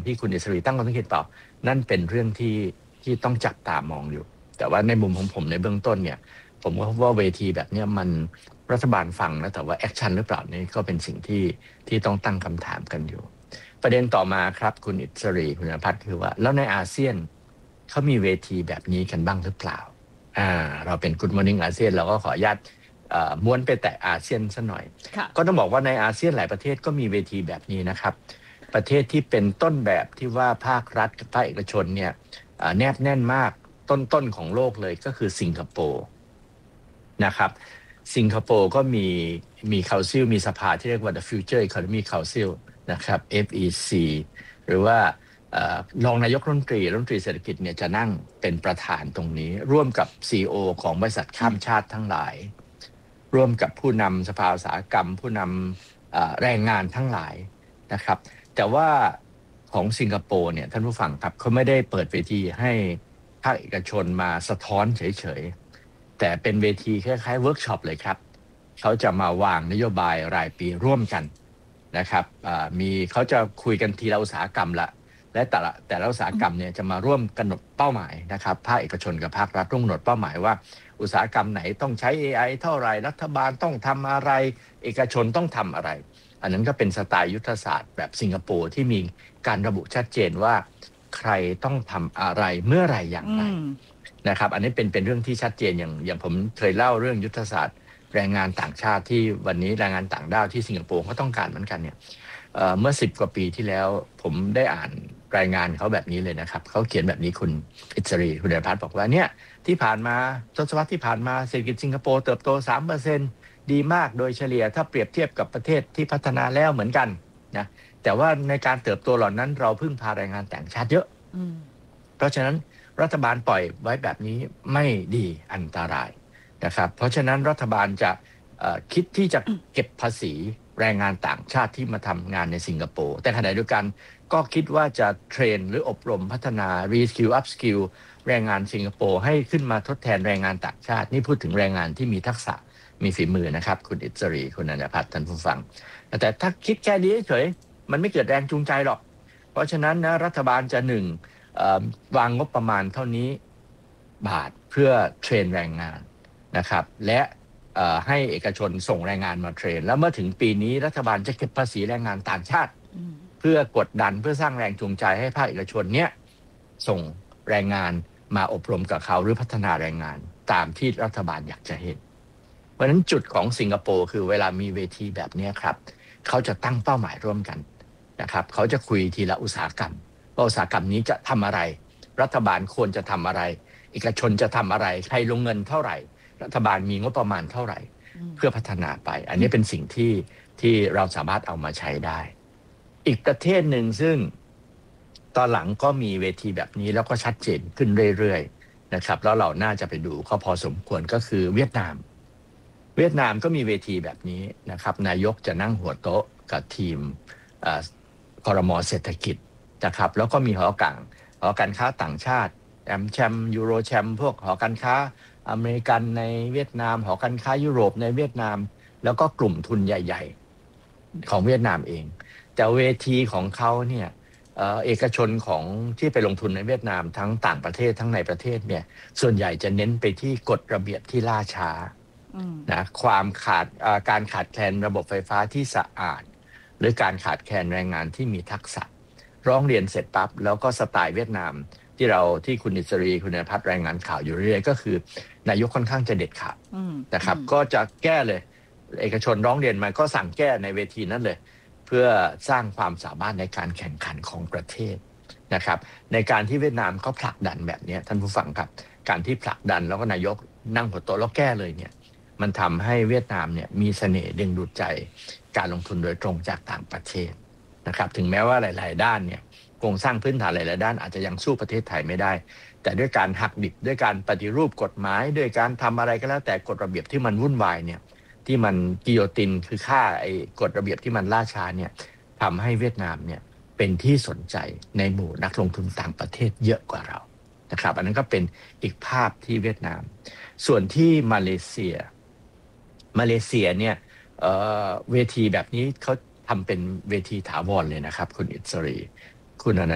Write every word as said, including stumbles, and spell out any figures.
ที่คุณอิสรีตั้งข้อสังเกตเปล่านั่นเป็นเรื่องที่ที่ต้องจับตามองอยู่แต่ว่าในมุมของผมในเบื้องต้นเนี่ยผมก็พบว่าเวทีแบบนี้มันรัฐบาลฟังนะแต่ว่าแอคชั่นหรือเปล่านี่ก็เป็นสิ่งที่ที่ต้องตั้งคำถามกันอยู่ประเด็นต่อมาครับคุณอิสรีคุณณภัทรคือว่าแล้วในอาเซียนเขามีเวทีแบบนี้กันบ้างหรือเปล่าอ่าเราเป็น Good Morning อาเซียนเราก็ขออนุญาตม้วนไปแตะอาเซียนซะหน่อยก็ต้องบอกว่าในอาเซียนหลายประเทศก็มีเวทีแบบนี้นะครับประเทศที่เป็นต้นแบบที่ว่าภาครัฐกับภาคเอกชนเนี่ยแนบแน่นมากต้นๆของโลกเลยก็คือสิงคโปร์นะครับสิงคโปร์ก็มีมีคาซิลมีสภาที่เรียกว่า The Future Economy Council นะครับ เอฟ อี ซี หรือว่ารองนายกรัฐมนตรีรัฐมนตรีเศรษฐกิจเนี่ยจะนั่งเป็นประธานตรงนี้ร่วมกับ ซี อี โอ ของบริษัทข้ามชาติทั้งหลายร่วมกับผู้นำสภาอุตสาหกรรมผู้นำแรงงานทั้งหลายนะครับแต่ว่าของสิงคโปร์เนี่ยท่านผู้ฟังครับเขาไม่ได้เปิดเวทีให้ภาคเอกชนมาสะท้อนเฉยๆแต่เป็นเวทีคล้ายๆเวิร์กช็อปเลยครับเขาจะมาวางนโยบายรายปีร่วมกันนะครับมีเขาจะคุยกันทีละอุตสาหกรรมละและแต่ละแต่ละอุตสาหกรรมเนี่ยจะมาร่วมกำหนดเป้าหมายนะครับภาคเอกชนกับภาครัฐร่วมกำหนดเป้าหมายว่าอุตสาหกรรมไหนต้องใช้ เอ ไอ เท่าไรรัฐบาลต้องทำอะไรเอกชนต้องทำอะไรอันนั้นก็เป็นสไตล์ยุทธศาสตร์แบบสิงคโปร์ที่มีการระบุชัดเจนว่าใครต้องทำอะไรเมื่อไรอย่างไรนะครับอันนี้เป็นเป็นเรื่องที่ชัดเจนอย่างอย่างผมเคยเล่าเรื่องยุทธศาสตร์แรงงานต่างชาติที่วันนี้แรงงานต่างด้าวที่สิงคโปร์เขาต้องการเหมือนกันเนี่ยเมื่อสิบกว่าปีที่แล้วผมได้อ่านรายงานเขาแบบนี้เลยนะครับเขาเขียนแบบนี้คุณอิสรีคุณเดชพัฒน์บอกว่าเนี่ยที่ผ่านมาทศวรรษที่ผ่านมาเศรษฐกิจสิงคโปร์เติบโต สามเปอร์เซ็นต์ ดีมากโดยเฉลี่ยถ้าเปรียบเทียบกับประเทศที่พัฒนาแล้วเหมือนกันนะแต่ว่าในการเติบโตเหล่านั้นเราพึ่งพาแรงงานต่างชาติเยอะเพราะฉะนั้นรัฐบาลปล่อยไว้แบบนี้ไม่ดีอันตรายนะครับเพราะฉะนั้นรัฐบาลจะคิดที่จะเก็บภาษีแรงงานต่างชาติที่มาทำงานในสิงคโปร์แต่ขณะเดียวกันก็คิดว่าจะเทรนหรืออบรมพัฒนา รีสกิล อัพสกิล แรงงานสิงคโปร์ให้ขึ้นมาทดแทนแรงงานต่างชาตินี่พูดถึงแรงงานที่มีทักษะมีฝีมือนะครับคุณอิสรีคุณณภัทรท่านผู้ฟังแต่ถ้าคิดแค่นี้เฉยมันไม่เกิดแรงจูงใจหรอกเพราะฉะนั้นนะรัฐบาลจะหนึ่งวางงบประมาณเท่านี้บาทเพื่อเทรนแรงงานนะครับและให้เอกชนส่งแรงงานมาเทรนแล้วเมื่อถึงปีนี้รัฐบาลจะเก็บภาษีแรงงานต่างชาติเพื่อกดดันเพื่อสร้างแรงจูงใจให้ภาคเอกชนเนี้ยส่งแรงงานมาอบรมกับเขาหรือพัฒนาแรงงานตามที่รัฐบาลอยากจะเห็นเพราะฉะนั้นจุดของสิงคโปร์คือเวลามีเวทีแบบนี้ครับเขาจะตั้งเป้าหมายร่วมกันนะครับเขาจะคุยทีละอุตสาหกรรมว่าอุตสาหกรรมนี้จะทำอะไรรัฐบาลควรจะทำอะไรเอกชนจะทำอะไรใครลงเงินเท่าไหร่รัฐบาลมีงบประมาณเท่าไหร่เพื่อพัฒนาไปอันนี้เป็นสิ่งที่ที่เราสามารถเอามาใช้ได้อีกประเทศหนึ่งซึ่งตอนหลังก็มีเวทีแบบนี้แล้วก็ชัดเจนขึ้นเรื่อยๆนะครับแล้วเราน่าจะไปดูเขาพอสมควรก็คือเวียดนามเวียดนามก็มีเวทีแบบนี้นะครับนายกจะนั่งหัวโต๊ะกับทีมครม.เศรษฐกิจนะครับแล้วก็มีหอการหอการค้าต่างชาติแอมแชมยูโรแชมพวกหอการค้าอเมริกันในเวียดนามหอการค้ายุโรปในเวียดนามแล้วก็กลุ่มทุนใหญ่ๆของเวียดนามเองแต่เวทีของเขาเนี่ยเอกชนของที่ไปลงทุนในเวียดนามทั้งต่างประเทศทั้งในประเทศเนี่ยส่วนใหญ่จะเน้นไปที่กฎระเบียบที่ล่าช้านะความขาดการขาดแคลนระบบไฟฟ้าที่สะอาดหรือการขาดแคลนแรงงานที่มีทักษะร้องเรียนเสร็จปั๊บแล้วก็สไตล์เวียดนามที่เราที่คุณอิสรีคุณณภัทรรายงานข่าวอยู่เรื่อยๆก็คือนายกค่อนข้างจะเด็ดขาดนะครับก็จะแก้เลยเอกชนร้องเรียนมาก็สั่งแก้ในเวทีนั้นเลยเพื่อสร้างความสามารถในการแข่งขันของประเทศนะครับในการที่เวียดนามเขาผลักดันแบบนี้ท่านผู้ฟังครับการที่ผลักดันแล้วก็นายกนั่งหัวโต๊ะแล้วแก้เลยเนี่ยมันทำให้เวียดนามเนี่ยมีเสน่ห์ดึงดูดใจการลงทุนโดยตรงจากต่างประเทศนะครับถึงแม้ว่าหลายๆด้านเนี่ยโครงสร้างพื้นฐานหลายๆด้านอาจจะยังสู้ประเทศไทยไม่ได้แต่ด้วยการหักดิบด้วยการปฏิรูปกฎหมายด้วยการทำอะไรก็แล้วแต่กฎระเบียบที่มันวุ่นวายเนี่ยที่มันกิโยตินคือฆ่าไอ้กฎระเบียบที่มันล่าช้าเนี่ยทำให้เวียดนามเนี่ยเป็นที่สนใจในหมู่นักลงทุนต่างประเทศเยอะกว่าเรานะครับอันนั้นก็เป็นอีกภาพที่เวียดนามส่วนที่มาเลเซียมาเลเซียเนี่ยเอ่อเวทีแบบนี้เขาทำเป็นเวทีถาวรเลยนะครับคุณอิสรีคุณอนันต์